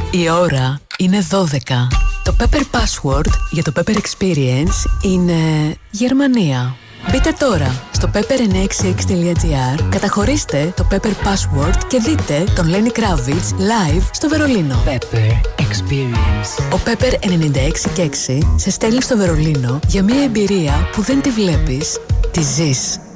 Η ώρα είναι 12. Το Pepper Password για το Pepper Experience είναι Γερμανία. Μπείτε τώρα στο pepper966.gr, καταχωρήστε το Pepper Password και δείτε τον Lenny Kravitz live στο Βερολίνο. Pepper Experience. Ο Pepper 96,6 σε στέλνει στο Βερολίνο για μια εμπειρία που δεν τη βλέπεις, τη ζεις.